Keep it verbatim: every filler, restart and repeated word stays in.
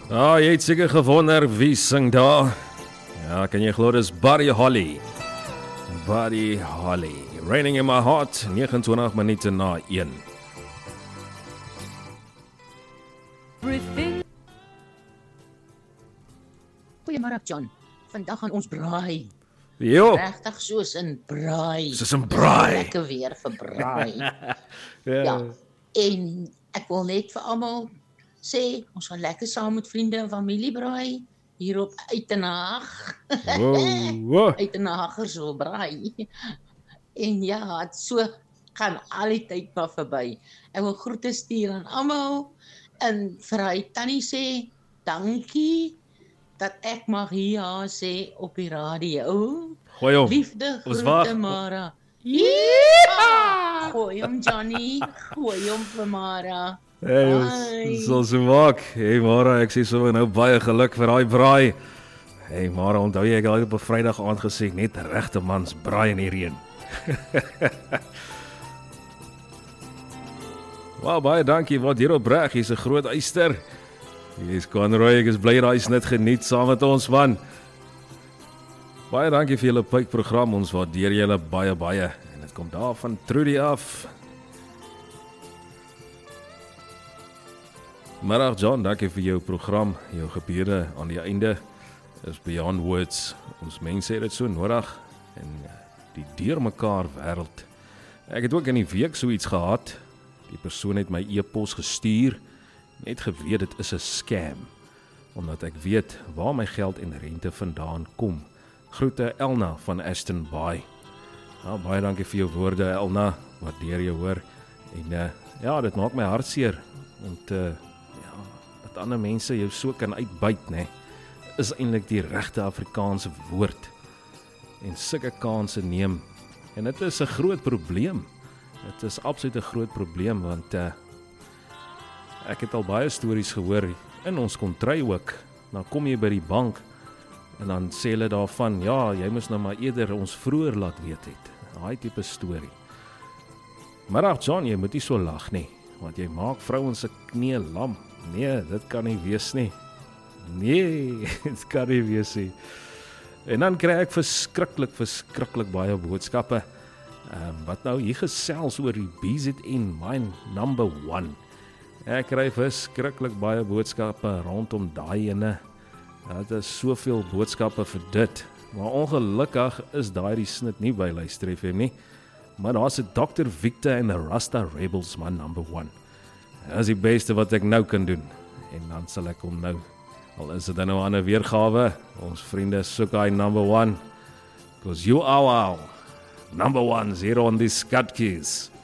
Ah, jy het seker gewonder wie sing daar. Ja, kan jy glo dis Buddy Holly. Buddy Holly. Raining in my heart, vyf nege minute na een. Goeiemôre John. Vandag gaan ons braai. Jo, Regtig soos in braai. soos 'n braai. Lekker weer vir braai. Ja. Ja. En ek wil net vir almal sê, ons gaan lekker saam met vriende en familie braai hier op Uitenhaag. Wow, wow. Uitenhagers wil braai. En ja, het so gaan al die tyd maar verby. Ek wil groete stuur aan almal en vir hy tannie sê dankie dat ek mag hier haar sê op die radio. Gooi hom. Liefde, Ons groete wag. Mara. Ja! Gooi hom Johnny, gooi hom vir Mara. Hey, Bye. ons sal so maak. Hey Mara, ek sê so nou baie geluk vir daai braai. Hey Mara, onthou jy ek het al op 'n Vrydag aand gesê net regte mans braai in die reën. Wow, baie dankie. Wat hier op reg, hier's 'n groot eyster. Hier's Conroy, ek is bly daai is net geniet saam met ons man. Baie dankie vir julle pypprogram. Ons waardeer julle baie baie. En dit kom daar van Trudy af. Middag John, dankie vir jou program. Jou gebede aan die einde is beyond words. Ons mense het dit so nodig en die deurmekaar wêreld. Ek het ook in die week so iets gehad. Die persoon het my e-pos gestuur, net geweet dit is 'n scam, omdat ek weet waar my geld en rente vandaan kom. Groete Elna van Aston Bay. Nou, baie dankie vir jou woorde Elna, waardeer jou hoor. En uh, ja, dit maak my hartseer, want uh, ja, dat ander mense jou so kan uitbuit, né, is eintlik die regte Afrikaanse woord. En sulke kansse neem. En dit is 'n groot probleem. Dit is absoluut 'n groot probleem, want uh, ek het al baie stories gehoor in ons kontry ook. Dan kom jy by die bank en dan sê hulle daarvan, ja, jy moes nou maar eerder ons vroeër laat weet het. Daai tipe storie. Maar ag John, jy moet nie so lag nie, want jy maak vrouens se knie lam. Nee, dit kan nie wees nie. Nee, dit kan nie wees nie. En dan kry ek verskriklik, verskriklik baie boodskappe. Um, wat nou hier gesels oor die B Z N mine number one. Ek kry verskriklik baie boodskappe rondom daai ene. Dit is soveel boodskappe vir dit. Maar ongelukkig is daai die snit nie by luister F M nie. Maar daar's 'n dokter Victor en 'n Rasta Rebels man number one. Dit is die beste wat ek nou kan doen. En dan sal ek hom nou, al is dit nou 'n ander weergawe, ons vriende soek hy number one. Because you are wow. Number one, zero on these Skatkies.